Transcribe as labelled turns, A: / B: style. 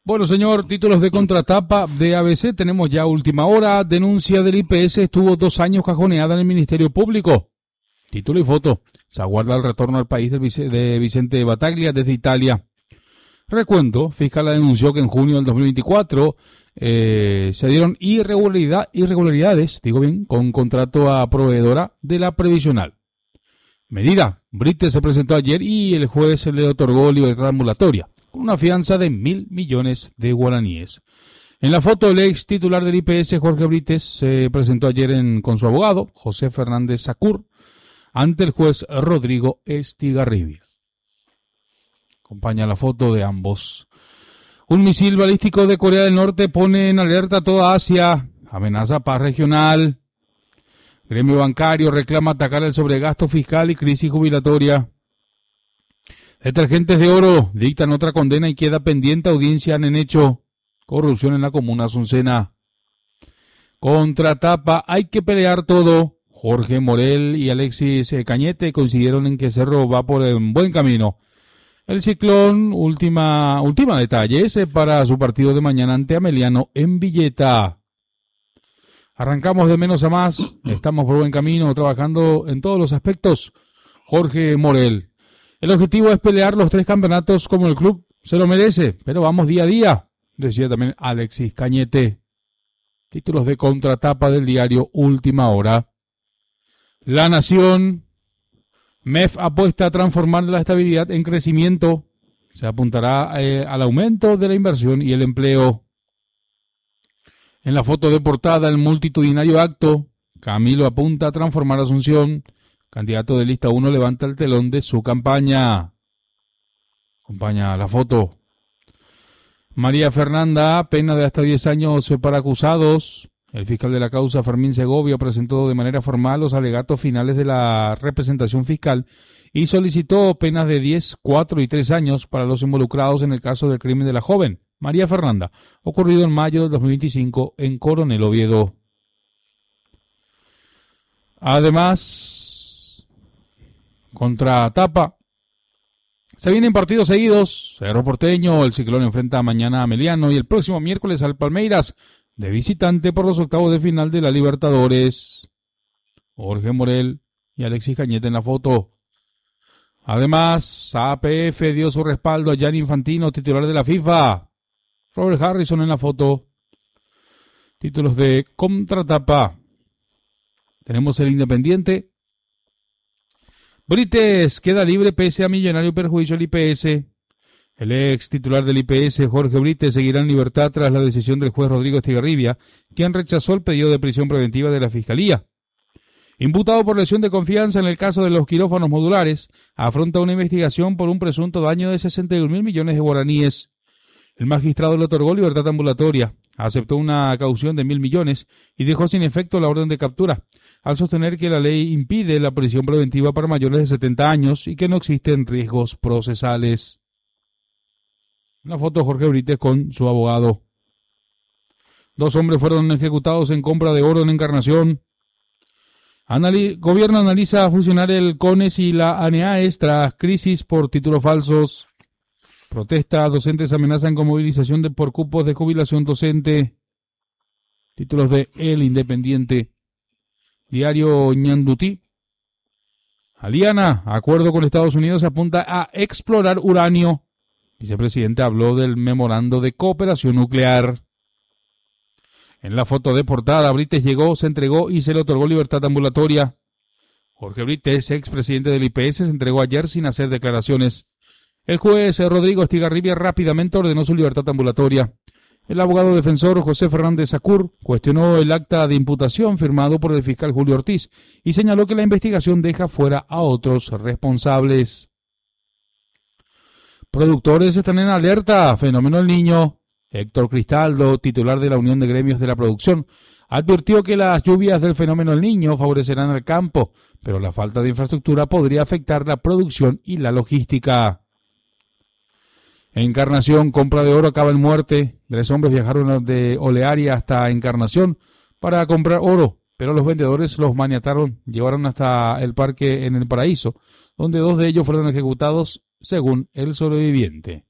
A: Bueno, señor, títulos de contratapa de ABC, tenemos ya última hora. Denuncia del IPS estuvo 2 años cajoneada en el Ministerio Público. Título y foto. Se aguarda el retorno al país de Vicente Battaglia desde Italia. Recuento, fiscal denunció que en junio del 2024 se dieron irregularidades, con contrato a proveedora de la previsional. Medida. Brites se presentó ayer y el juez le otorgó libertad ambulatoria, con una fianza de 1.000 millones de guaraníes. En la foto, el ex titular del IPS, Jorge Brites, se presentó ayer con su abogado, José Fernández Sacur, ante el juez Rodrigo Estigarribia. Acompaña la foto de ambos. Un misil balístico de Corea del Norte pone en alerta a toda Asia. Amenaza paz regional. Gremio bancario reclama atacar el sobregasto fiscal y crisis jubilatoria. Detergentes de Oro dictan otra condena y queda pendiente audiencia en hecho. Corrupción en la comuna Azucena. Contratapa, hay que pelear todo. Jorge Morel y Alexis Cañete coincidieron en que Cerro va por un buen camino. El Ciclón, última detalles para su partido de mañana ante Ameliano en Villeta. Arrancamos de menos a más, estamos por buen camino, trabajando en todos los aspectos. Jorge Morel. El objetivo es pelear los 3 campeonatos como el club se lo merece, pero vamos día a día, decía también Alexis Cañete. Títulos de contratapa del diario Última Hora. La Nación. MEF apuesta a transformar la estabilidad en crecimiento. Se apuntará al aumento de la inversión y el empleo. En la foto de portada, el multitudinario acto. Camilo apunta a transformar Asunción. Candidato de lista 1 levanta el telón de su campaña. Acompaña la foto. María Fernanda, pena de hasta 10 años para acusados. El fiscal de la causa, Fermín Segovia, presentó de manera formal los alegatos finales de la representación fiscal y solicitó penas de 10, 4 y 3 años para los involucrados en el caso del crimen de la joven María Fernanda, ocurrido en mayo del 2025 en Coronel Oviedo. Además, contratapa. Se vienen partidos seguidos. Cerro Porteño, el Ciclón enfrenta mañana a Ameliano y el próximo miércoles al Palmeiras de visitante por los octavos de final de la Libertadores. Jorge Morel y Alexis Cañete en la foto. Además, APF dio su respaldo a Gianni Infantino, titular de la FIFA. Robert Harrison en la foto. Títulos de contratapa. Tenemos el Independiente. Brites queda libre pese a millonario perjuicio al IPS. El ex titular del IPS, Jorge Brites, seguirá en libertad tras la decisión del juez Rodrigo Estigarribia, quien rechazó el pedido de prisión preventiva de la Fiscalía. Imputado por lesión de confianza en el caso de los quirófanos modulares, afronta una investigación por un presunto daño de 61.000 millones de guaraníes. El magistrado le otorgó libertad ambulatoria, aceptó una caución de 1.000 millones y dejó sin efecto la orden de captura, al sostener que la ley impide la prisión preventiva para mayores de 70 años y que no existen riesgos procesales. Una foto de Jorge Brites con su abogado. 2 hombres fueron ejecutados en compra de oro en Encarnación. Gobierno analiza fusionar el CONES y la ANEAES tras crisis por títulos falsos. Protesta, docentes amenazan con movilización por cupos de jubilación docente. Títulos de El Independiente. Diario Ñandutí. Aliana, acuerdo con Estados Unidos apunta a explorar uranio. Vicepresidente habló del memorando de cooperación nuclear. En la foto de portada, Brites llegó, se entregó y se le otorgó libertad ambulatoria. Jorge Brites, expresidente del IPS, se entregó ayer sin hacer declaraciones. El juez Rodrigo Estigarribia rápidamente ordenó su libertad ambulatoria. El abogado defensor José Fernández Sacur cuestionó el acta de imputación firmado por el fiscal Julio Ortiz y señaló que la investigación deja fuera a otros responsables. Productores están en alerta. Fenómeno El Niño. Héctor Cristaldo, titular de la Unión de Gremios de la Producción, advirtió que las lluvias del fenómeno El Niño favorecerán al campo, pero la falta de infraestructura podría afectar la producción y la logística. Encarnación, compra de oro acaba en muerte. 3 hombres viajaron de Olearia hasta Encarnación para comprar oro, pero los vendedores los maniataron, llevaron hasta el parque en el Paraíso, donde 2 de ellos fueron ejecutados según el sobreviviente.